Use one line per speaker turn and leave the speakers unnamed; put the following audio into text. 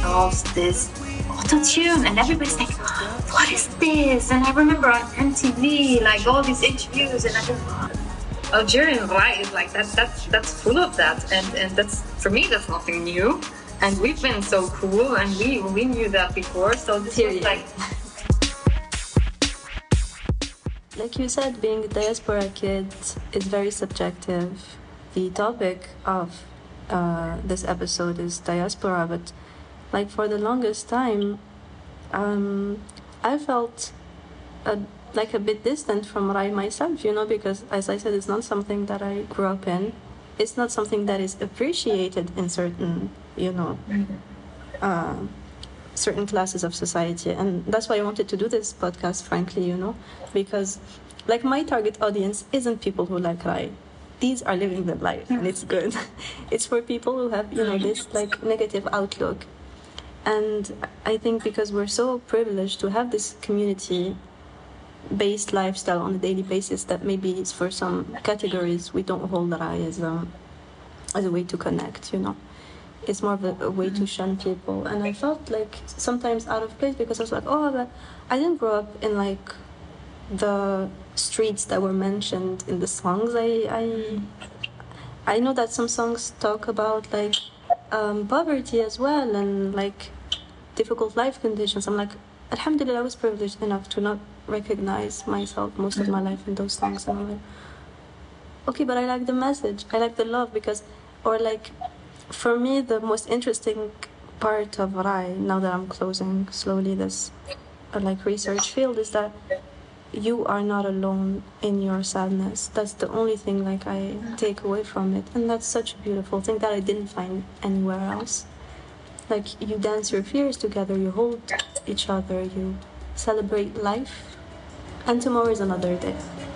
themselves this auto-tune, and everybody's like, what is this? And I remember on MTV, like all these interviews, and I thought, Algerian Rai is like that's full of that, and that's, for me, that's nothing new. And we've been so cool, and we knew that before, so this was like...
Like you said, being a diaspora kid is very subjective. The topic of this episode is diaspora, but like for the longest time, I felt like a bit distant from Rai myself, you know, because as I said, it's not something that I grew up in. It's not something that is appreciated in certain, you know, certain classes of society. And that's why I wanted to do this podcast, frankly, you know, because like my target audience isn't people who like Rai. These are living their life, and it's good. It's for people who have, you know, this like negative outlook. And I think because we're so privileged to have this community-based lifestyle on a daily basis, that maybe it's for some categories we don't hold Rai as a way to connect, you know. It's more of a way to shun people. And I felt like sometimes out of place because I was like, oh, but I didn't grow up in like the streets that were mentioned in the songs. I know that some songs talk about like poverty as well, and like difficult life conditions. I'm like, alhamdulillah, I was privileged enough to not recognize myself most of my life in those songs. And I'm like, okay, but I like the message, I like the love, because, or like, for me, the most interesting part of Rai, now that I'm closing slowly this like research field, is that you are not alone in your sadness. That's the only thing like I take away from it, and that's such a beautiful thing that I didn't find anywhere else. Like, you dance your fears together, you hold each other, you celebrate life, and tomorrow is another day.